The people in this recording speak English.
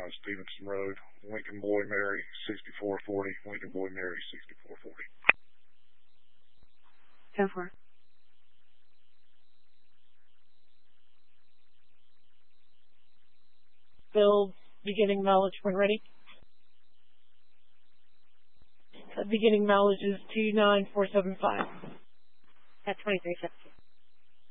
on Stevenson Road, Lincoln Boy Mary 6440, Lincoln Boy Mary 6440. 10-4. Bill, beginning mileage when ready. Beginning mileage is 29475. At 23.15.